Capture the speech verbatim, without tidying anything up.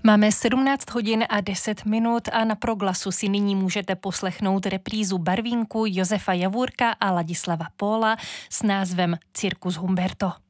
Máme sedmnáct hodin a deset minut a na Proglasu si nyní můžete poslechnout reprízu Barvínku Josefa Javůrka a Ladislava Póla s názvem Cirkus Humberto.